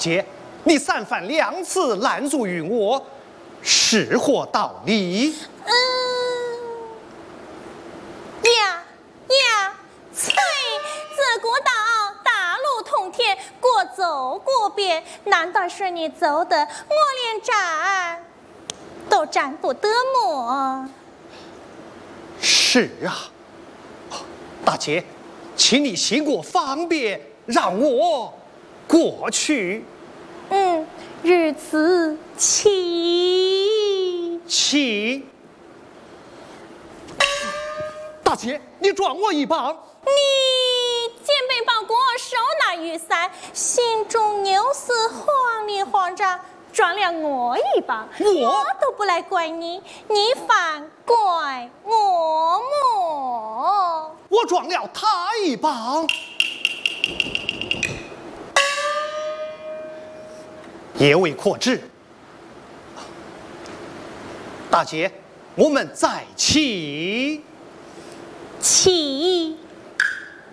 姐，你三番两次拦阻于我，是或道理？ 在自古道大路通天，过走过遍，难道是你走的我连站都站不得么？ 是啊，大姐，请你行过方便，让我过去。 日子起。 大姐，你撞我一棒。 你肩背包裹，手拿雨伞，心中牛似慌里慌张，撞了我一棒，我都不来怪你，你反怪我么？ 我撞了他一棒，也未可知。大姐，我们再起。